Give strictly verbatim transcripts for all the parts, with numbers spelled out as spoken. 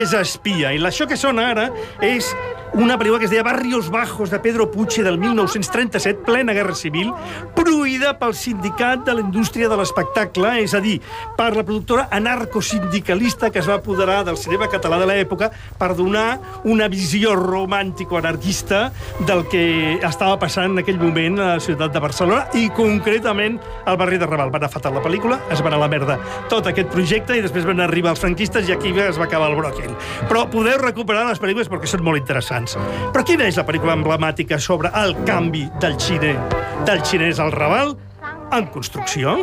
és espia. I això que sona ara és una pel·lícula que es deia Barrios Bajos, de Pedro Puche, del mil nou-cents trenta-set, plena guerra civil, prohibida pel sindicat de la indústria de l'espectacle, és a dir, per la productora anarcosindicalista que es va apoderar del cinema català de l'època per donar una visió romàntico-anarquista del que estava passant en aquell moment a la ciutat de Barcelona i, concretament, al barri de Raval. Va anar fatal la pel·lícula, es va anar a la merda tot aquest projecte i després van arribar els franquistes i aquí es va acabar el bròquil. Però podeu recuperar les pel·lícules perquè són molt interessants. Però quina és la pel·lícula emblemàtica sobre el canvi del xiner, del xinès al Raval en construcció?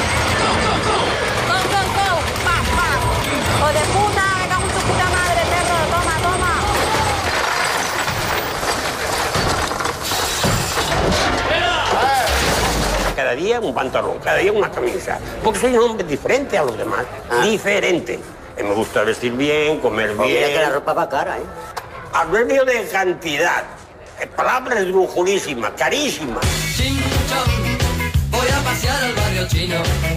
Cada día un pantalón, cada día una camisa. Porque soy un hombre diferente a los demás. Ah. Diferente. Me gusta vestir bien, comer bien. Mira que la ropa va cara, ¿eh? Adverbio de cantidad. Palabra esdrújulísima, carísima. Chin chon, voy a pasear al barrio chino.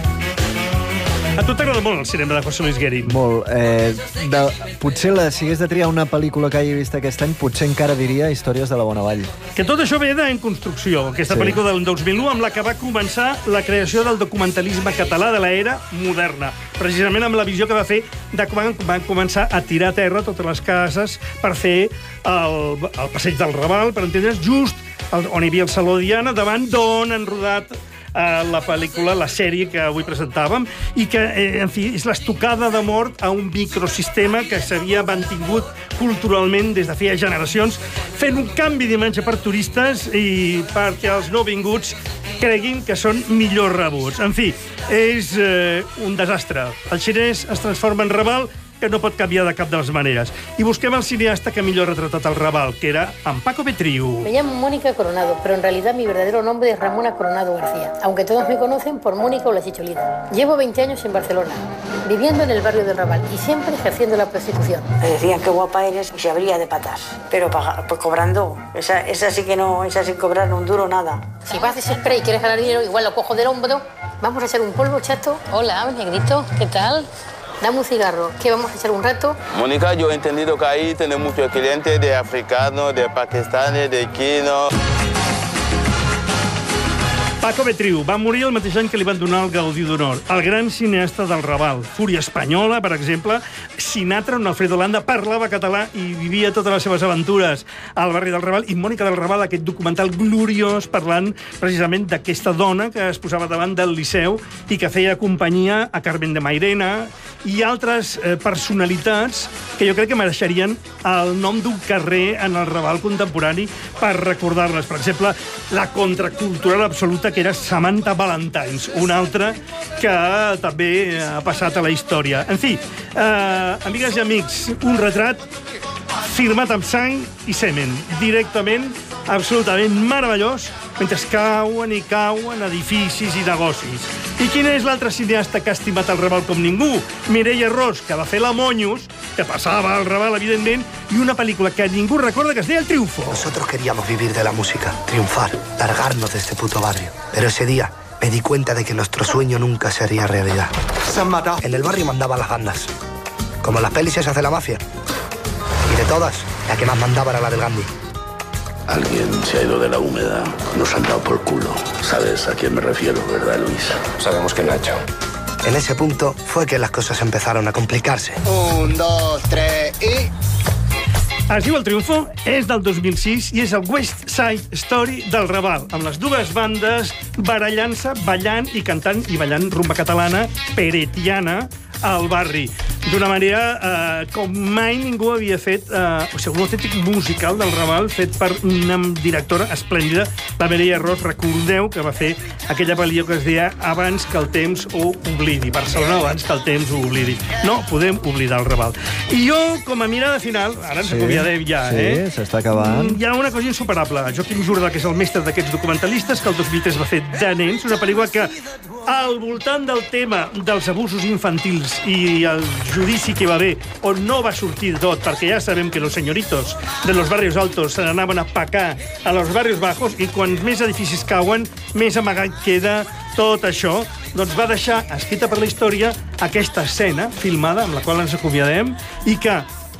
A tu t'agrada molt el cinema de José Luis Guerin? Molt. Eh, de, potser, la, si hagués de triar una pel·lícula que hagi vist aquest any, potser encara diria Històries de la Bonavall. Que tot això ve d'En Construcció, aquesta sí. pel·lícula del dos mil u, amb la que va començar la creació del documentalisme català de l'era moderna, precisament amb la visió que va fer de quan van començar a tirar a terra totes les cases per fer el, el passeig del Raval, per entendre's, just el, on hi havia el Saló Diana, davant d'on han rodat a la pel·lícula, la sèrie que avui presentàvem, i que, eh, en fi, és l'estocada de mort a un microsistema que s'havia mantingut culturalment des de feia generacions, fent un canvi d'imatge per turistes i perquè els nouvinguts creguin que són millor rebuts. En fi, és eh, un desastre. El xinès es transforma en Raval, que no pot canviar de cap de les maneres. I busquem el cineasta que millor ha retratat el Raval, que era en Paco Petriu. Me llamo Mónica Coronado, pero en realidad mi verdadero nombre es Ramona Coronado García, aunque todos me conocen por Mónica o la Chicholina. Llevo veinte años en Barcelona, viviendo en el barrio del Raval y siempre ejerciendo la prostitución. Me decían qué guapa eres y se abría de patas, pero paga, pues cobrando. Esa, esa sí que no, esa sin cobrar un duro nada. Si vas de ese spray y quieres ganar dinero, igual lo cojo del hombro. Vamos a echar un polvo, chato. Hola, negrito, ¿qué tal? Dame un cigarro, que vamos a echar un rato. Mónica, yo he entendido que ahí tiene muchos clientes de africanos, de pakistanes, de quinos. Paco Petriu va morir el mateix any que li van donar el Gaudí d'Honor. El gran cineasta del Raval. Fúria espanyola, per exemple. Sinatra, on Alfredo Landa parlava català i vivia totes les seves aventures al barri del Raval. I Mònica del Raval, aquest documental gloriós parlant precisament d'aquesta dona que es posava davant del Liceu i que feia companyia a Carmen de Mairena i altres eh, personalitats que jo crec que mereixerien el nom d'un carrer en el Raval contemporani per recordar-les. Per exemple, la contracultural absoluta que era Samantha Valentines, una altra que també ha passat a la història. En fi, eh, amigues i amics, un retrat firmat amb sang i semen, directament, absolutament meravellós, mentre cauen i cauen edificis i negocis. I quin és l'altre cineasta que ha estimat el Raval com ningú? Mireia Ros, que va fer la Monyos, que passava al Raval, evidentment, i una pel·lícula que ningú recorda que es deia El Triunfo. Nosotros queríamos vivir de la música, triunfar, largarnos de este puto barrio. Pero ese día me di cuenta de que nuestro sueño nunca sería realidad. Se han matado. En el barrio mandaban las bandas, como en las pelis se hace la mafia. Y de todas, la que más mandaba era la del Gandhi. Alguien se ha ido de la húmeda, nos han dado por culo. ¿Sabes a quién me refiero, verdad, Luis? Sabemos que Nacho. En ese punto fue que las cosas empezaron a complicarse. Un, dos, tres i... Es diu El Triunfo, és del dos mil sis i és el West Side Story del Raval, amb les dues bandes barallant-se, ballant i cantant i ballant rumba catalana peretiana al barri. D'una manera eh, com mai ningú havia fet, eh, o sigui, un autèntic musical del Raval fet per una directora esplèndida, la Mireia Ros. Recordeu que va fer aquella pel·lícula que es deia Abans que el temps ho oblidi. Barcelona abans que el temps ho oblidi. No podem oblidar el Raval. I jo, com a mirada final, ara ens Sí, acomiadem ja, sí, eh? s'està acabant. Hi ha una cosa insuperable. Joaquim Jordà, que és el mestre d'aquests documentalistes, que el dos mil tres va fer de nens, una pel·lícula que al voltant del tema dels abusos infantils i el judici que va haver, on no va sortir tot, perquè ja sabem que los señoritos de los barrios altos se n'anaven a pacar a los barrios bajos, i quan més edificis cauen, més amagat queda tot això, doncs va deixar escrita per la història aquesta escena filmada, amb la qual ens acomiadem, i que